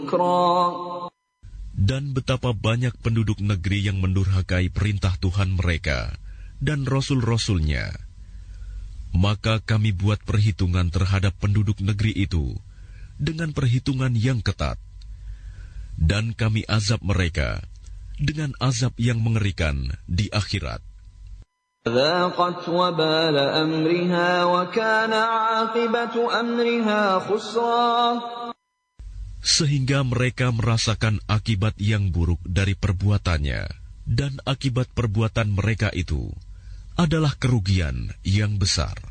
Dan betapa banyak penduduk negeri yang mendurhakai perintah Tuhan mereka dan Rasul-Rasulnya. Maka kami buat perhitungan terhadap penduduk negeri itu dengan perhitungan yang ketat. Dan kami azab mereka dengan azab yang mengerikan di akhirat. ذاقت وبال أمرها وكان عاقبة أمرها خسرا. Sehingga mereka merasakan akibat yang buruk dari perbuatannya, dan akibat perbuatan mereka itu adalah kerugian yang besar.